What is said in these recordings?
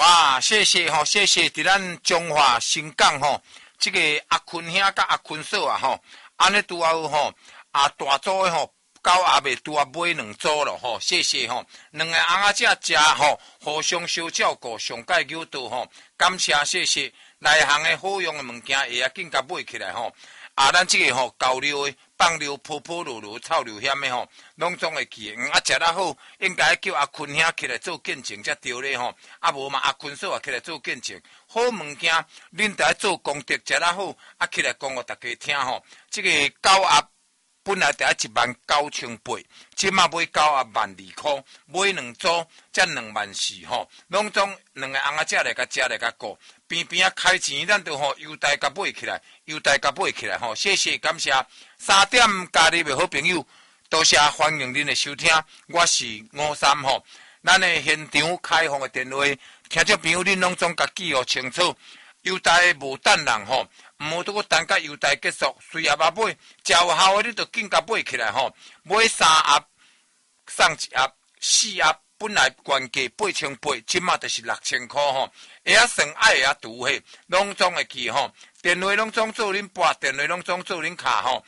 哇，谢谢吼，谢谢伫咱中华新港吼，这个阿坤兄甲阿坤嫂啊吼，安尼拄好吼，大组的吼，到阿未拄啊买2组咯吼，谢谢吼，两个翁仔仔食吼，互相相照顾，上界有道吼，感谢谢谢，内行的好用的物件，会紧甲买起来吼。咱这个吼交流的放流坡坡路路臭流险的吼，拢总会记的。食得好，应该叫阿坤兄起来做见证才对咧吼。无嘛，阿坤嫂也起来做见证。好物件，恁得做功德，食得好，起来讲互大家听吼。这个狗鸭本来得19800，即马买狗鸭12000块，买2组才24000吼。拢总两个翁仔仔来甲食来甲顾。边边啊开钱，咱就吼优待甲买起来，优待甲买起来吼，谢谢感谢。3点加入的好朋友，多谢欢迎恁的收听，我是53吼。咱的现场开放的电话，听众朋友恁拢总甲记号清楚，优待无等人吼，毋好拄个等甲优待结束，随后买，食有效的你就紧甲买起来吼，买3盒送1盒，4盒。本来原价8800，即马就是6000块吼，会晓算爱会晓读嘿，拢总会记吼。电话拢总做恁拨，电话拢总做恁卡吼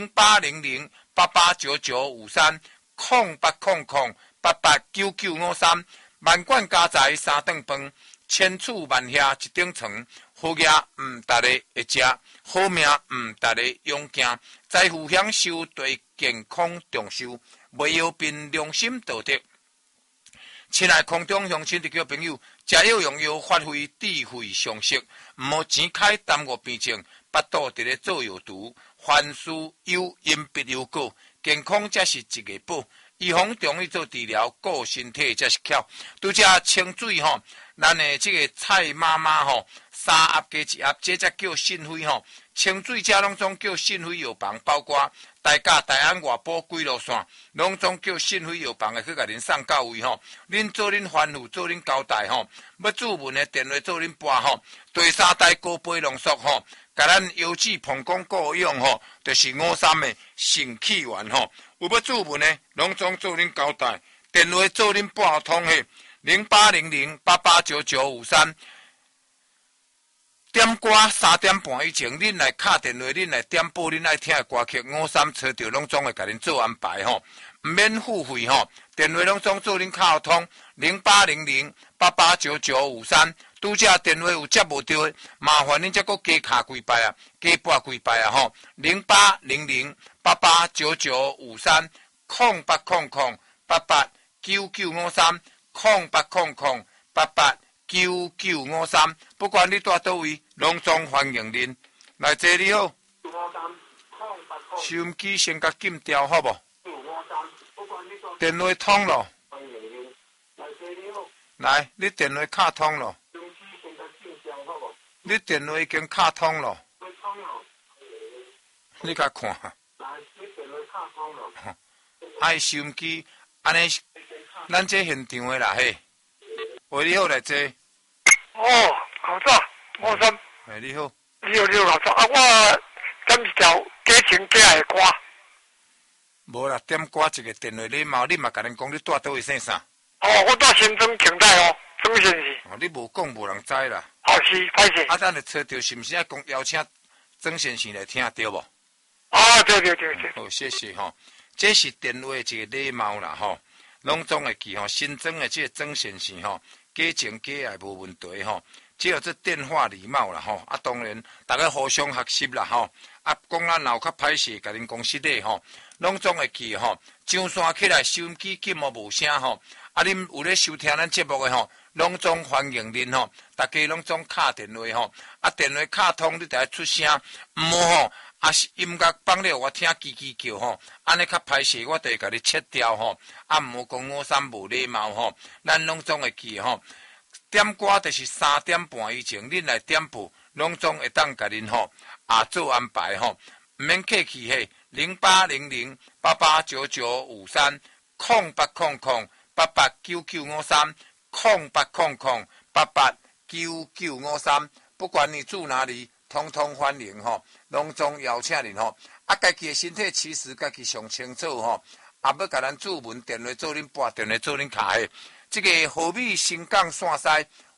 ，0800889953，0800889953，万贯家财3顿饭，千厝万廈一顶床，好嘢逐个会食，好命逐个勇行，财富享受对健康重视，袂有凭良心道德。亲爱空中乡亲的叫朋友，食药用药，发挥智慧常识，毋好钱开耽误病情，巴肚伫咧做药毒，凡事有因必有果，健康才是一个宝。预防中医做治疗，顾身体才是巧。拄则清水吼，咱的这个蔡妈妈吼，3盒加1盒，这才叫信辉吼。清水遮拢总叫信辉药房，包括大甲、大安、外埔、几路线，拢总叫信辉药房的去甲恁送到位吼。恁做恁吩咐，做恁交代吼。要注文的电话做恁拨吼。第3代高杯浓缩吼，甲咱腰子膀胱够用吼，就是53的肾气丸吼。有要注文的，拢总做恁交代，电话做恁拨通嘿，0800889953。点歌3点半以前，恁来敲电话，恁来点播恁爱听的歌曲，53找着拢总会甲恁做安排吼，免付费吼，电话拢总做恁敲通0800889953。拄则电话有接无到的，麻烦恁再搁加敲几摆啊，加拨几摆啊吼，0800889953，0800889953，不管你住倒位，拢总欢迎恁来坐。你好，收音机先甲禁掉好无？电话通咯，来，你电话卡通咯，你电话已经卡通咯，你甲看。爱收音机，安尼，咱这现场的啦嘿。喂，你好，来坐。 哦，好早，53。 哎，你好。 你好，老早啊，我点一条家情家的歌。 无啦，点歌一个电话礼貌，你嘛甲恁讲你住倒位姓啥？ 哦，我住新庄庆代哦，庄先生。 哦，你无讲，无人知啦。 哦，是，歹势。 咱就找着是毋是爱讲邀请曾先生来听对无？ 哦，对。 好，谢谢吼。这是电话一个礼貌啦吼，拢总会记吼。新增的这个曾先生吼，家情家爱无问题吼。只有这电话礼貌啦吼。当然大家互相学习啦吼。讲咱若有较歹势，甲恁讲实例吼，拢总会记吼。上线起来，收音机紧无无声吼。恁有咧收听咱节目的吼，拢总欢迎恁吼。大家拢总敲电话吼。电话敲通，你得出声，毋好吼。是音乐放了我听叽叽叫吼，安尼较歹势，我就会甲你切掉吼。毋好讲53无礼貌吼，咱拢总会记吼。点歌就是3点半以前，恁来点播，拢总会当甲恁吼做安排吼，毋免客气嘿。0800889953，0800889953，不管你住哪里。通通欢迎吼，拢总邀请恁吼。家己的身体其实家己上清楚吼。要甲咱注文电话做恁拨，电话做恁卡的。这个河美新港线西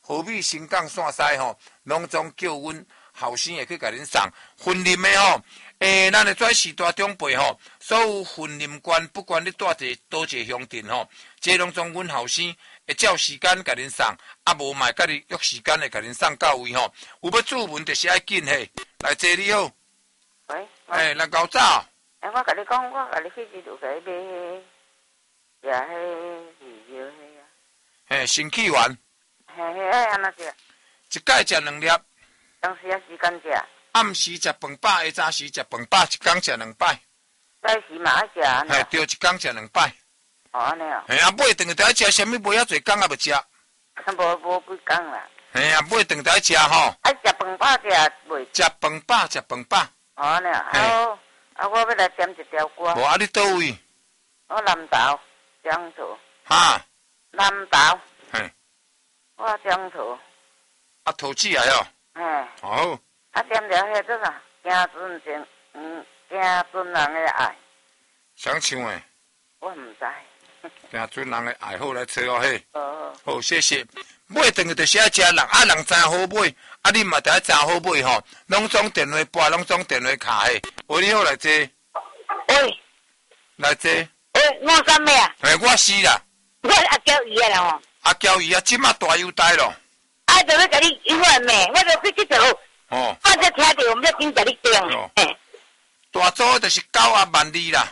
河米新港线西吼，拢总叫阮后生会去甲恁送婚礼的吼。咱的跩时大长辈吼，所有婚礼官，不管你住伫倒一个乡镇吼，这拢总阮后生会照时间甲恁送，啊无嘛甲你约时间会甲恁送到位吼。有要注文就是爱紧嘿，来坐你好。 喂， 来高走。 我甲你讲，我甲你去日就甲你买食迄鱼药迄啊。 新起丸。 安怎食？ 一摆食2粒。 当时啊时间食。 暗时食饭饱，下早时食饭饱，一天食2摆。 早时嘛爱食安尼。 对，一天食2摆。 安尼啊。 尾顿就爱食，啥物无遐侪工也要食。 无几工啦。 尾顿就爱食吼。 爱食饭饱食袂。 食饭饱，食饭饱。 安尼啊。我要来点一条歌。 无你倒位？ 我南投江厝。 哈。 南投。我江厝。 桃子来哦。好。 点了迄做啥？行尊情，行尊人的爱。 想唱诶？ 我唔知。 行尊人的爱好来找哦嘿。 好， 谢谢。买顿就是爱食人，人真好买，你嘛得真好买吼。拢总电话拨，拢总电话卡嘿。你好来坐。 喂。 来坐。 我啥物啊？ 我是啦。 我阿娇姨啊啦吼。 阿娇姨啊，即马大优待咯。 就要甲你一万咩？我就去佚佗。我才听到，我们要紧甲你讲。 大组就是9万2啦。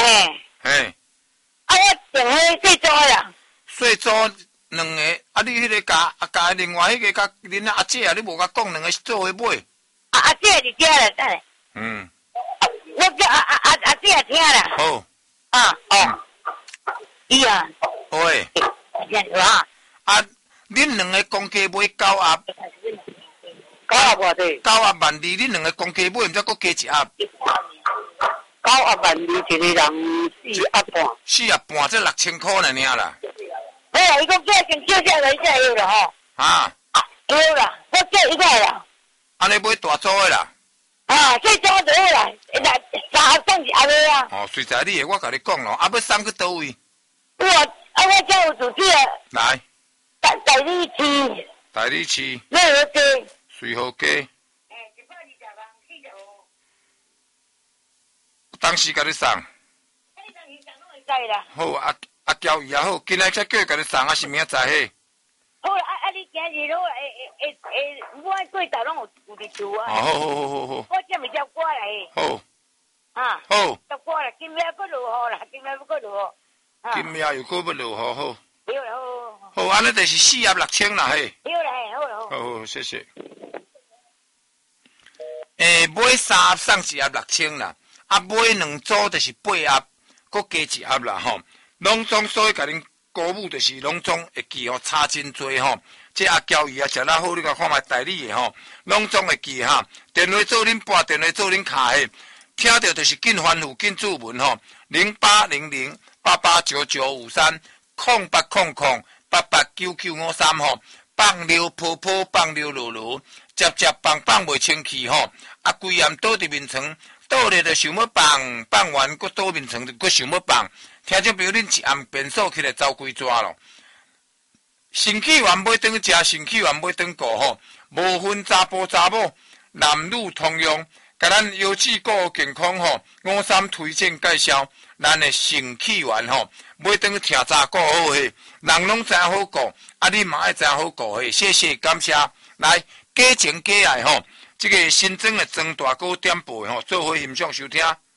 我订迄细组啦。 细组2个，你迄个加另外迄个甲恁阿姐啊，你无甲讲2个做伙买。 阿姐是遮啦，等下。我叫阿姐听啦。 好。 伊啊。 喂。恁2个公家买9盒。 9盒对。 9盒万2，恁2个公家买，毋则搁加1盒。 9盒万2，一个人4盒半。 4盒半，这6000块了尔啦。 伊讲这先叫下来才有啦吼。有啦，我叫一块啦。 安尼买大组的啦。 细组就好啦，3盒送1盒的啊。 随在你的，我甲你讲咯，要送去倒位？ 我这有主旨啊。 来。 大理市。 大理市。 水河街。 水河街。当时甲你送。好，阿娇姨也好，今仔才叫伊甲你送，还是明仔载嘿？ 好啦，你今日拢我过头拢有伫厝啊。 好。 我这咪叫歌啦嘿。 好。 叫歌啦，今仔搁落雨啦，今仔要搁落雨。 今仔又搁要落雨好。 好， 安尼就是4盒6000啦嘿。好，谢谢。买3盒送1盒6000啦，买2组就是8盒，搁加1盒啦吼。拢总所以甲恁鼓舞就是拢总会记吼，差真多吼。这阿娇姨啊，食得好，你甲看卖代理的吼，拢总会记哈。电话做恁拨，电话做恁卡的，听到就是紧吩咐紧注文吼，0800889953，0800889953吼，放溜泡泡，放溜噜噜，接放袂清气吼。规暗倒伫面床，倒咧就想要放完搁倒面床，搁想要放。听众朋友，恁一暗变数起来走几抓咯？新起源买转食，新起源买转顾吼，无分查甫查某，男女通用。甲咱优质顾健康吼，53推荐介绍，咱的新起源吼，买转听查顾好嘿，人拢真好顾，你嘛爱真好顾嘿，谢谢感谢。来，加情加爱吼，这个新增的庄大哥点播吼，做伙欣赏收听。